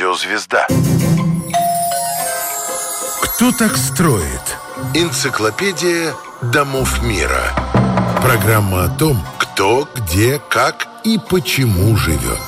Радиозвезда. Кто так строит? Энциклопедия домов мира. Программа о том, кто, где, как и почему живет.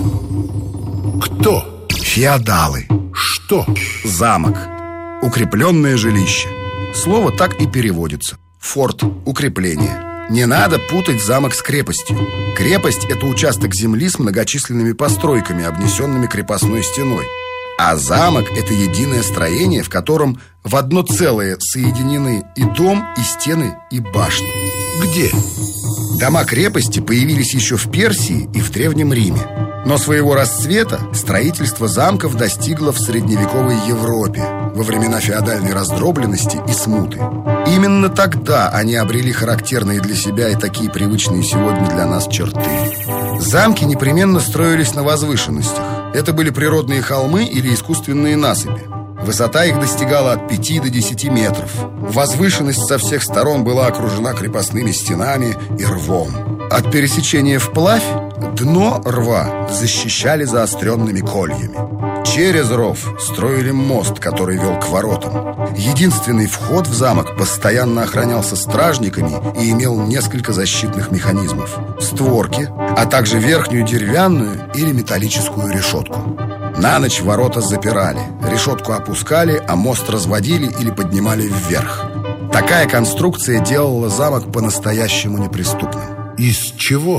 Кто? Феодалы. Что? Замок. Укрепленное жилище. Слово так и переводится. Форт, укрепление. Не надо путать замок с крепостью. Крепость – это участок земли с многочисленными постройками, обнесенными крепостной стеной. А замок – это единое строение, в котором в одно целое соединены и дом, и стены, и башни. Где? Дома крепости появились еще в Персии и в Древнем Риме. Но своего расцвета строительство замков достигло в средневековой Европе, во времена феодальной раздробленности и смуты. Именно тогда они обрели характерные для себя и такие привычные сегодня для нас черты. Замки непременно строились на возвышенностях. Это были природные холмы или искусственные насыпи. Высота их достигала от 5 до 10 метров. Возвышенность со всех сторон была окружена крепостными стенами и рвом. От пересечения вплавь дно рва защищали заостренными кольями. Через ров строили мост, который вел к воротам. Единственный вход в замок постоянно охранялся стражниками и имел несколько защитных механизмов: створки, а также верхнюю деревянную или металлическую решетку. На ночь ворота запирали, решетку опускали, а мост разводили или поднимали вверх. Такая конструкция делала замок по-настоящему неприступным. Из чего?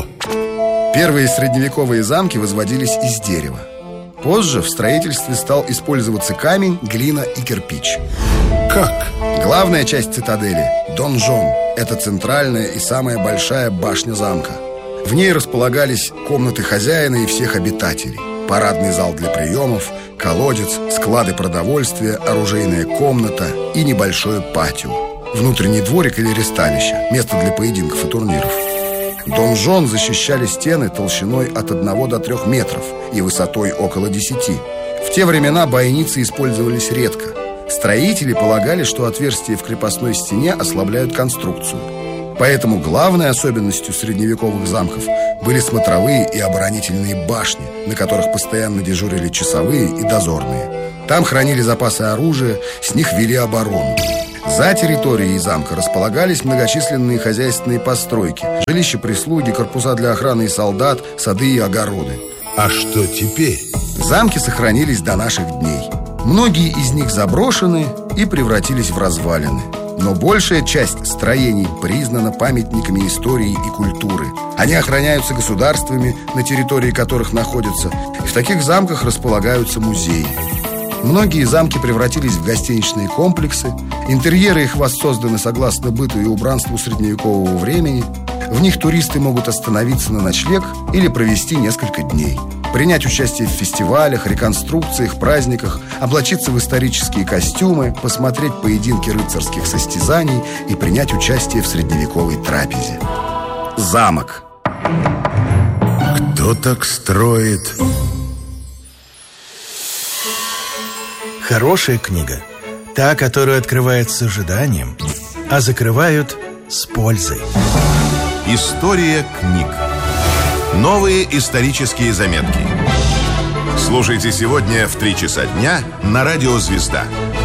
Первые средневековые замки возводились из дерева. Позже в строительстве стал использоваться камень, глина и кирпич. Как? Главная часть цитадели – донжон. Это центральная и самая большая башня замка. В ней располагались комнаты хозяина и всех обитателей. Парадный зал для приемов, колодец, склады продовольствия, оружейная комната и небольшое патио. Внутренний дворик или ристалище, место для поединков и турниров. Донжон защищали стены толщиной от 1 до 3 метров и высотой около 10. В те времена бойницы использовались редко. Строители полагали, что отверстия в крепостной стене ослабляют конструкцию. Поэтому главной особенностью средневековых замков были смотровые и оборонительные башни, на которых постоянно дежурили часовые и дозорные. Там хранили запасы оружия, с них вели оборону. За территорией замка располагались многочисленные хозяйственные постройки: жилища прислуги, корпуса для охраны и солдат, сады и огороды. А что теперь? Замки сохранились до наших дней. Многие из них заброшены и превратились в развалины. Но большая часть строений признана памятниками истории и культуры. Они охраняются государствами, на территории которых находятся, и в таких замках располагаются музеи. Многие замки превратились в гостиничные комплексы. Интерьеры их воссозданы согласно быту и убранству средневекового времени. В них туристы могут остановиться на ночлег или провести несколько дней, принять участие в фестивалях, реконструкциях, праздниках, облачиться в исторические костюмы, посмотреть поединки рыцарских состязаний и принять участие в средневековой трапезе. Замок. Кто так строит? Хорошая книга – та, которую открывают с ожиданием, а закрывают с пользой. История книг. Новые исторические заметки. Слушайте сегодня в 3 часа дня на Радио Звезда.